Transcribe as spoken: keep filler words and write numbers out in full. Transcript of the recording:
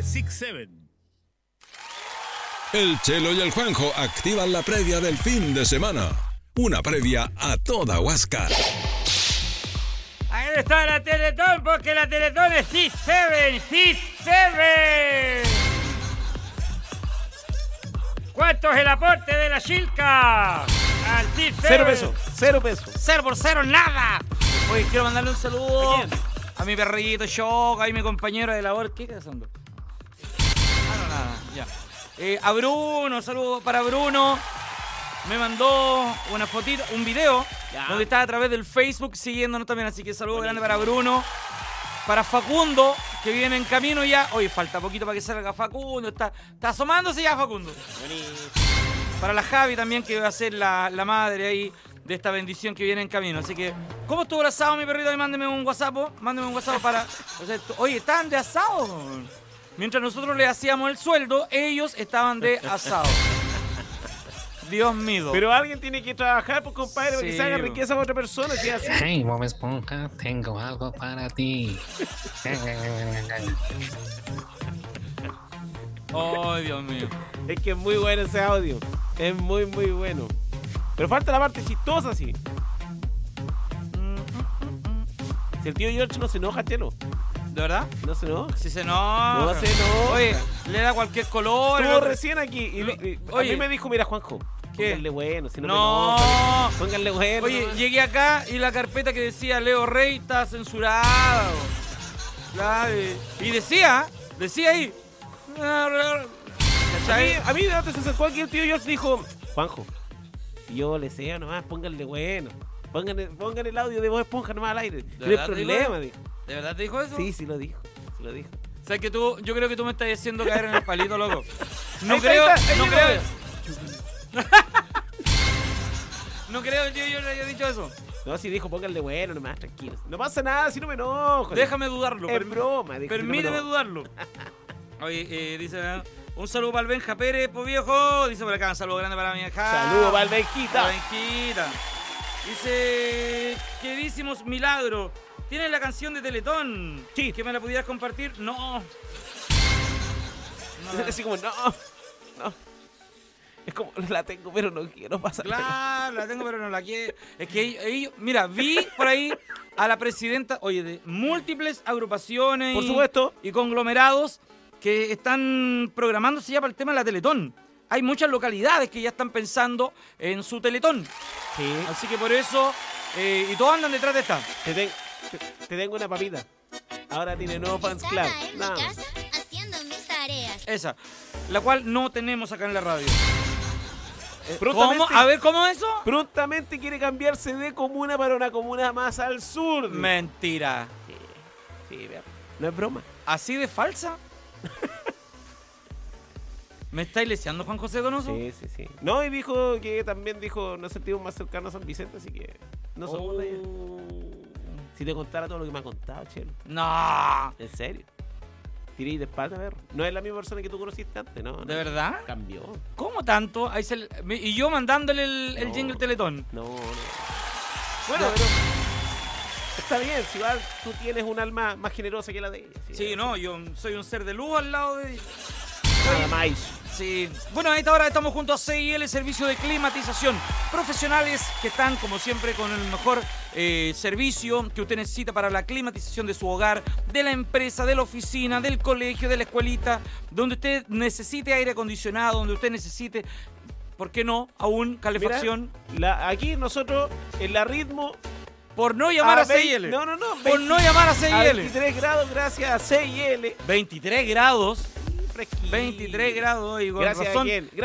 Six Seven. El Chelo y el Juanjo activan la previa del fin de semana. Una previa a toda Huasca. Ahí está la Teletón, porque la Teletón es Six Seven, Six Seven. ¿Cuánto es el aporte de la Chilca? Al Six Seven. Cero pesos, cero pesos. Cero por cero, nada. Oye, quiero mandarle un saludo ¿A quién? a mi perrito Shock, a mi compañero de labor. ¿Qué está haciendo? Ah, no, nada, ya. Eh, a Bruno, saludo para Bruno. Me mandó una fotito, un video, ya, donde está a través del Facebook siguiéndonos también. Así que saludo grande para Bruno. Para Facundo, que viene en camino ya. Oye, falta poquito para que salga Facundo. Está, está asomándose ya Facundo. Buenísimo. Para la Javi también, que va a ser la, la madre ahí de esta bendición que viene en camino. Así que, ¿cómo estuvo el asado, mi perrito? Ahí mándeme un WhatsApp. Mándeme un WhatsApp para... O sea, oye, estaban de asado. Mientras nosotros le hacíamos el sueldo, ellos estaban de asado. Dios mío. Pero alguien tiene que trabajar, pues, compadre, para Sí, que se haga bo. riqueza para otra persona. Si es así. Hey, Bob Esponja, tengo algo para ti. Ay, Dios mío. Es que es muy bueno ese audio. Es muy, muy bueno. Pero falta la parte chistosa, sí. Si el tío George no se enoja, Chelo. ¿De verdad? No se enoja. Si se enoja. No se enoja. Oye, le da cualquier color. Estuvo el- recién aquí y, Lo- y- oye. a mí me dijo, mira, Juanjo, ¿Qué? pónganle bueno, si no, No. me enojo. Pónganle bueno. Oye, nomás. llegué acá y la carpeta que decía Leo Rey está censurada. Claro, y decía, decía ahí. A mí, ¿Cachai? a mí de antes se acercó aquí el tío George dijo, Juanjo, si yo le sea nomás, pónganle bueno. Pongan el, pongan el audio de Bob Esponja nomás al aire. No hay verdad te dijo problema, eso? dijo. ¿De verdad te dijo eso? Sí, sí lo dijo. Sí lo dijo. O sea que tú, yo creo que tú me estás haciendo caer en el palito, loco. No Ahí está, creo, ahí está, ahí no llegó. creo. No creo que el tío yo le haya dicho eso. No, si dijo, pónganle bueno nomás, tranquilos. No pasa nada, si no me enojo. Déjame dudarlo. Es perm- broma, dijo, si no me Permíteme enojo. dudarlo. Oye, eh, dice, eh, un saludo para el Benja Pérez, po viejo. Dice por acá, un saludo grande para mi hija. Saludos, Valvenquita. La Benjita. Dice, queridísimos Milagro, ¿tienes la canción de Teletón? Sí. ¿Que me la pudieras compartir? No. No, Así como, no, no. Es como, la tengo, pero no quiero pasar. claro, la tengo, pero no la quiero. Es que ellos, ellos- mira, vi por ahí a la presidenta, oye, de múltiples agrupaciones Por y- supuesto. y conglomerados que están programándose ya para el tema de la Teletón. Hay muchas localidades que ya están pensando en su Teletón. Sí. Así que por eso, eh, y todos andan detrás de esta. Te, ten- te, te tengo una papita. Ahora tiene nuevo fans club. Estaba en mi No. casa haciendo mis tareas. Esa, la cual no tenemos acá en la radio. Eh, Prontamente- ¿Cómo? A ver, ¿cómo es eso? Prontamente quiere cambiarse de comuna para una comuna más al sur. Mentira. Sí, vea. No es broma. ¿Así de falsa? ¿Me estáis leseando, Juan José Donoso? Sí, sí, sí. No, y dijo que también dijo, nos sentimos más cercanos a San Vicente, así que no somos Oh. de allá. Si te contara todo lo que me ha contado, Chelo. No. En serio. Tiré de espalda, perro. No es la misma persona que tú conociste antes, ¿no? ¿De no. verdad? Cambió. ¿Cómo tanto? Ahí se le- me- y yo mandándole el, el No. jingle Teletón. No, no. Bueno, pero está bien, si igual tú tienes un alma más generosa que la de ella. Sí, no, yo soy un ser de luz al lado de... Nada más. Sí. Bueno, a esta hora estamos junto a C I L, Servicio de Climatización. Profesionales que están, como siempre, con el mejor eh, servicio que usted necesita para la climatización de su hogar, de la empresa, de la oficina, del colegio, de la escuelita, donde usted necesite aire acondicionado, donde usted necesite, ¿por qué no? Aún calefacción. Mira, la- aquí nosotros, en la ritmo. Por no llamar a, C I veinte L. No, no, no. Por veinte no llamar a C a I L. veintitrés grados gracias a C I L. veintitrés grados. Fresquito. veintitrés grados y con Gracias razón. a quién.